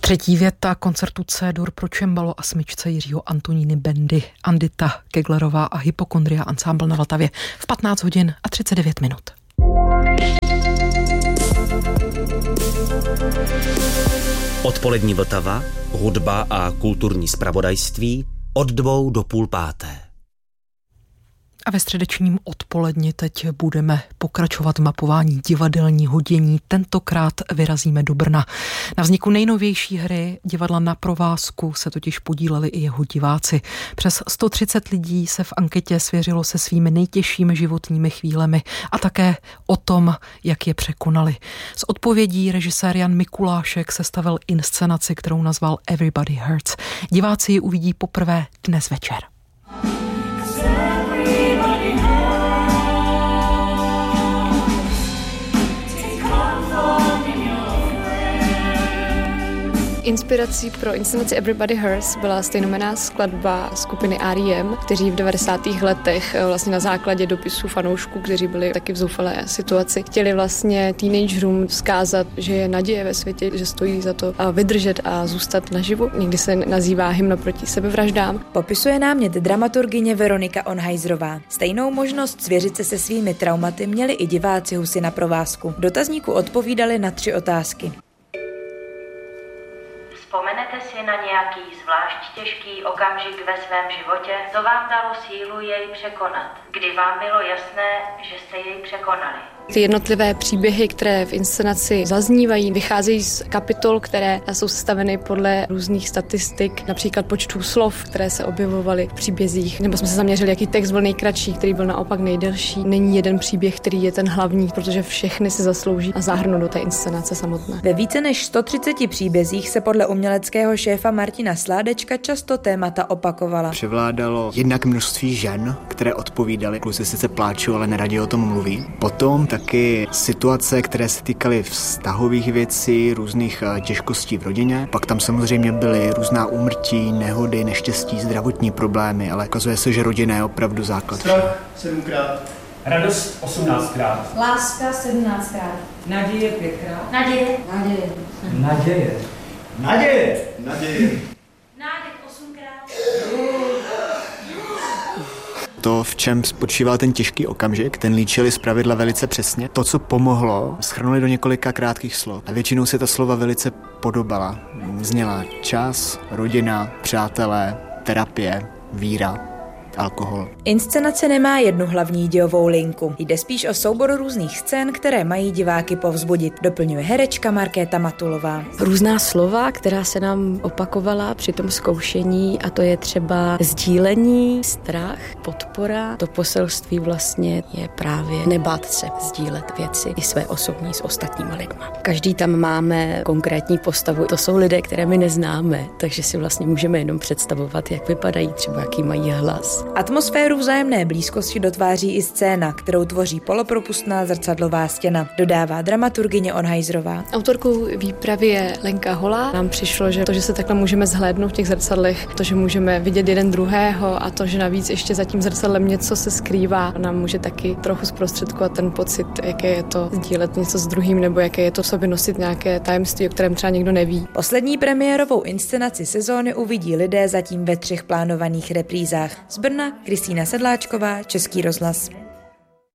Třetí věta koncertu C-dur pro čembalo a smyčce Jiřího Antoníny Bendy, Andita Keglerová a Hypokondria Ensemble na Vltavě v 15 hodin a 39 minut. Odpolední Vltava, hudba a kulturní zpravodajství od 2 do 4:30. A ve středečním odpoledni teď budeme pokračovat v mapování divadelního dění. Tentokrát vyrazíme do Brna. Na vzniku nejnovější hry Divadla na provázku se totiž podíleli i jeho diváci. Přes 130 lidí se v anketě svěřilo se svými nejtěžšími životními chvílemi a také o tom, jak je překonali. S odpovědí režisér Jan Mikulášek sestavil inscenaci, kterou nazval Everybody Hurts. Diváci ji uvidí poprvé dnes večer. Inspirací pro inscenaci Everybody Hurts byla stejnojmenná skladba skupiny R.E.M., kteří v 90. letech vlastně na základě dopisů fanoušků, kteří byli taky v zoufalé situaci, chtěli vlastně teenagerům vzkázat, že je naděje ve světě, že stojí za to vydržet a zůstat naživu. Někdy se nazývá hymna proti sebevraždám. Popisuje námět dramaturgyně Veronika Onhajzrová. Stejnou možnost svěřit se svými traumaty měli i diváci Husy na provázku. V dotazníku odpovídali na 3 otázky. Vzpomenete si na nějaký zvlášť těžký okamžik ve svém životě, co vám dalo sílu jej překonat? Kdy vám bylo jasné, že jste jej překonali? Ty jednotlivé příběhy, které v inscenaci zaznívají, vycházejí z kapitol, které jsou sestaveny podle různých statistik, například počtu slov, které se objevovaly v příbězích, nebo jsme se zaměřili, jaký text byl nejkratší, který byl naopak nejdelší. Není jeden příběh, který je ten hlavní, protože všechny si zaslouží a zahrnout do té inscenace samotné. Ve více než 130 příbězích se podle uměleckého šéfa Martina Sládečka často témata opakovala. Převládalo jednak množství žen, které odpovídaly, kluci sice pláčou, ale neradi o tom mluví. Potom taky situace, které se týkaly vztahových věcí, různých těžkostí v rodině. Pak tam samozřejmě byly různá úmrtí, nehody, neštěstí, zdravotní problémy, ale ukazuje se, že rodina je opravdu základ. Strach 7krát. Radost 18krát. Láska 17krát. Naděje 5krát. Naděje. Naděje. Naděje. Naděje. Naděje. Nádech 8krát. To, v čem spočíval ten těžký okamžik, ten líčili zpravidla velice přesně. To, co pomohlo, shrnuli do několika krátkých slov. A většinou se ta slova velice podobala. Zněla čas, rodina, přátelé, terapie, víra, alkohol. Inscenace nemá jednu hlavní dějovou linku. Jde spíš o soubor různých scén, které mají diváky povzbudit. Doplňuje herečka Markéta Matulová. Různá slova, která se nám opakovala při tom zkoušení, a to je třeba sdílení, strach, podpora. To poselství vlastně je právě nebát se sdílet věci i své osobní s ostatníma lidma. Každý tam máme konkrétní postavu. To jsou lidé, které my neznáme, takže si vlastně můžeme jenom představovat, jak vypadají, třeba jaký mají hlas. Atmosféru vzájemné blízkosti dotváří i scéna, kterou tvoří polopropustná zrcadlová stěna, dodává dramaturgyně Onhajzrová. Autorkou výpravy je Lenka Holá. Nám přišlo, že to, že se takhle můžeme zhlédnout v těch zrcadlech, to, že můžeme vidět jeden druhého a to, že navíc ještě za tím zrcadlem něco se skrývá, nám může taky trochu zprostředkovat ten pocit, jaké je to sdílet něco s druhým, nebo jaké je to v sobě nosit nějaké tajemství, o kterém třeba někdo neví. Poslední premiérovou inscenaci sezóny uvidí lidé zatím ve 3 plánovaných reprízách. Z Brna Kristýna Sedláčková, Český rozhlas.